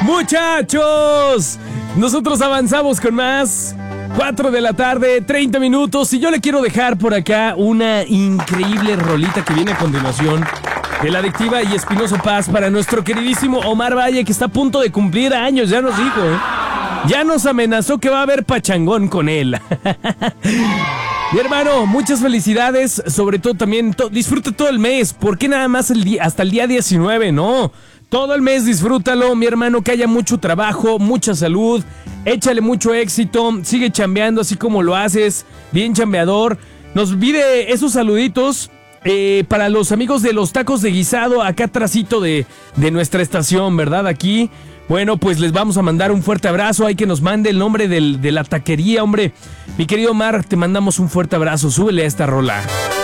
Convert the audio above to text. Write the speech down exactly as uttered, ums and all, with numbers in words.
Muchachos, nosotros avanzamos con más. cuatro de la tarde, treinta minutos. Y yo le quiero dejar por acá una increíble rolita que viene a continuación de La Adictiva y Espinoso Paz para nuestro queridísimo Omar Valle, que está a punto de cumplir años. Ya nos dijo, ¿eh? Ya nos amenazó que va a haber pachangón con él. Mi hermano, muchas felicidades. Sobre todo también, to- disfruta todo el mes. ¿Por qué nada más el día, hasta el día diecinueve? No. Todo el mes disfrútalo, mi hermano, que haya mucho trabajo, mucha salud, échale mucho éxito, sigue chambeando así como lo haces, bien chambeador. Nos pide esos saluditos eh, para los amigos de los tacos de guisado, acá atrásito de, de nuestra estación, ¿verdad? Aquí, bueno, pues les vamos a mandar un fuerte abrazo, hay que nos mande el nombre del, de la taquería, hombre. Mi querido Omar, te mandamos un fuerte abrazo, súbele a esta rola.